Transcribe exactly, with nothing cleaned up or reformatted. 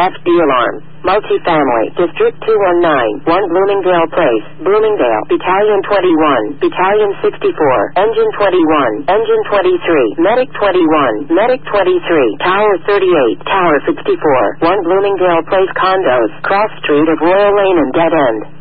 F D alarm. Multifamily, District two one nine, one Bloomingdale Place, Bloomingdale, Battalion twenty-one, Battalion sixty-four, Engine twenty-one, Engine twenty-three, Medic twenty-one, Medic twenty-three, Tower thirty-eight, Tower sixty-four, one Bloomingdale Place condos, cross street of Royal Lane and Dead End.